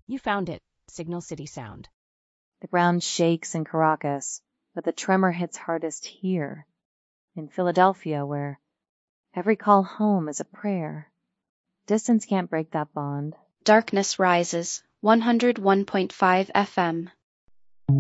You found it. Signal City Sound. The ground shakes in Caracas, but the tremor hits hardest here, in Philadelphia, where every call home is a prayer. Distance can't break that bond. Darkness Rises, 101.5 FM.